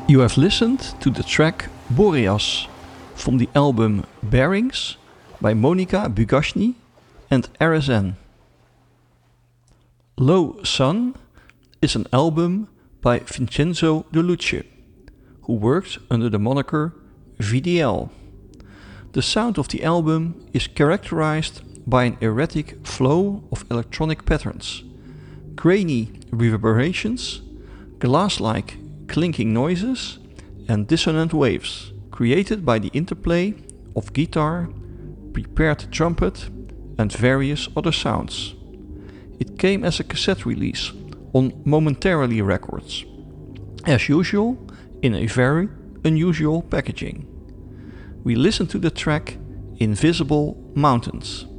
You have listened to the track Boreas from the album Bearings by Monica Bugashny and RSN. Low Sun is an album by Vincenzo De Luce, who worked under the moniker VDL. The sound of the album is characterized by an erratic flow of electronic patterns, grainy reverberations, glass-like clinking noises, and dissonant waves, created by the interplay of guitar, prepared trumpet, and various other sounds. It came as a cassette release on Momentarily Records, as usual in a very unusual packaging. We listen to the track Invisible Mountains.